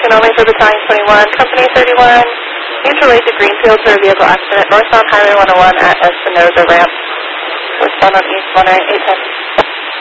spoken only for Battalion 21, Company 31. Mutual aid to Greenfield for a vehicle accident northbound Highway 101 at Espinoza Ramp. Westbound on East 19810.